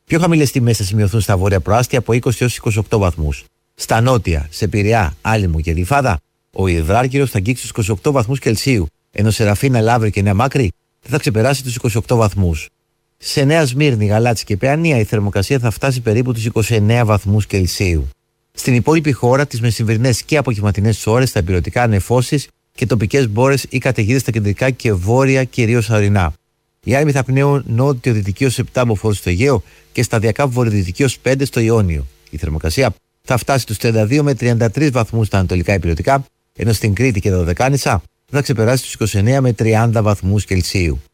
Πιο χαμηλές τιμές θα σημειωθούν στα βόρεια προάστια από 20 έως 28 βαθμούς. Στα νότια, σε Πειραιά, Άλυμο και Γλυφάδα, ο υδράργυρος θα αγγίξει τους 28 βαθμούς Κελσίου, ενώ σε Ραφίνα, Λαύρη και Νέα Μάκρη δεν θα ξεπεράσει τους 28 βαθμούς. Σε Νέα Σμύρνη, Γαλάτσι και Παιανία η θερμοκρασία θα φτάσει περίπου τους 29 βαθμούς Κελσίου. Στην υπόλοιπη χώρα, τις μεσημβρινές και απογευματινές ώρες, θα υπηρετικά νεφώσεις και τοπικές μπόρες ή καταιγίδες στα κεντρικά και βόρεια, κυρίως ορεινά. Οι άνεμοι θα πνέουν νότιο-δυτική ως 7 μποφόρ στο Αιγαίο και σταδιακά βορειοδυτική ως 5 στο Ιόνιο. Η θερμοκρασία θα φτάσει τους 32 με 33 βαθμούς στα ανατολικά υπηρετικά, ενώ στην Κρήτη και τα Δωδεκάνησα θα ξεπεράσει τους 29 με 30 βαθμούς Κελσίου.